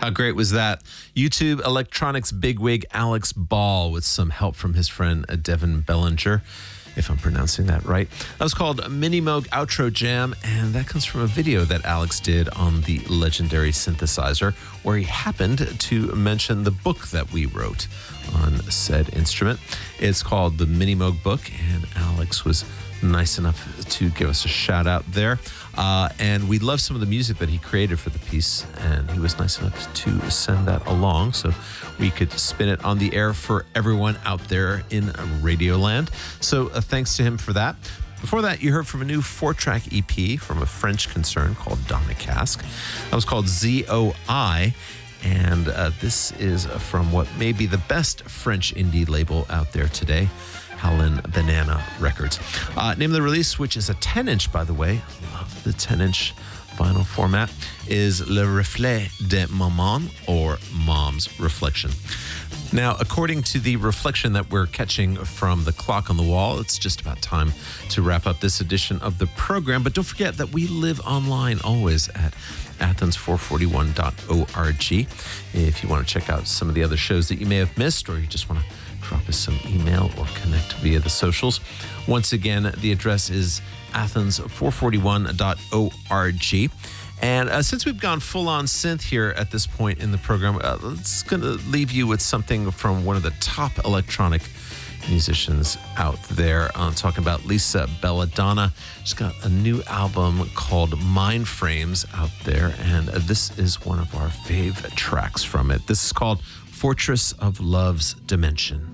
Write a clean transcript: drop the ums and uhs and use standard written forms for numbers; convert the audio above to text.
How great was that? YouTube electronics bigwig Alex Ball with some help from his friend Devin Bellinger, if I'm pronouncing that right. That was called Minimoog Outro Jam, and that comes from a video that Alex did on the legendary synthesizer, where he happened to mention the book that we wrote on said instrument. It's called the Minimoog Book, and Alex was nice enough to give us a shout out there. And we love some of the music that he created for the piece, and he was nice enough to send that along so we could spin it on the air for everyone out there in Radioland. So thanks to him for that. Before that, you heard from a new 4-track EP from a French concern called Donna Cask. That was called ZOI. And this is from what may be the best French indie label out there today, Howlin' Banana Records. Name of the release, which is a 10-inch, by the way, love the 10-inch vinyl format, is Le Reflet de Maman, or Mom's Reflection. Now, according to the reflection that we're catching from the clock on the wall, it's just about time to wrap up this edition of the program. But don't forget that we live online always at athens441.org. If you want to check out some of the other shows that you may have missed, or you just want to drop us some email or connect via the socials. Once again, the address is athens441.org. And since we've gone full-on synth here at this point in the program, it's going to leave you with something from one of the top electronic musicians out there. I'm talking about Lisa Belladonna. She's got a new album called Mind Frames out there, and this is one of our fave tracks from it. This is called Fortress of Love's Dimension.